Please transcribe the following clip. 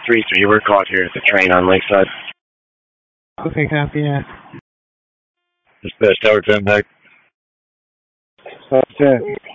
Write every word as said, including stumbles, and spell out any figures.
three three, we're caught here at the train on Lakeside. Okay, copy that. Dispatch Tower ten back. That's it.